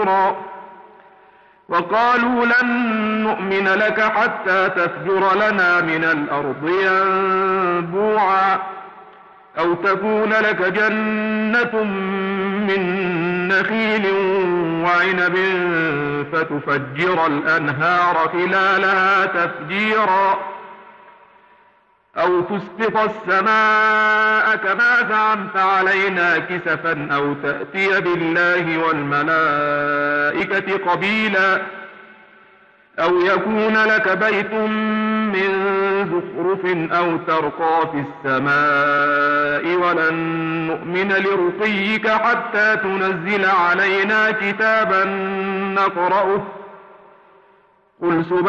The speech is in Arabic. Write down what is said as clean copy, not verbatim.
وقالوا لن نؤمن لك حتى تفجر لنا من الأرض ينبوعا أو تكون لك جنة من نخيل وعنب فتفجر الأنهار خلالها تفجيرا أو تسقط السماء كما زعمت علينا كسفا أو تأتي بالله والملائكة قبيلا أو يكون لك بيت من زخرف أو ترقى في السماء ولن نؤمن لرقيك حتى تنزل علينا كتابا نقرأه قل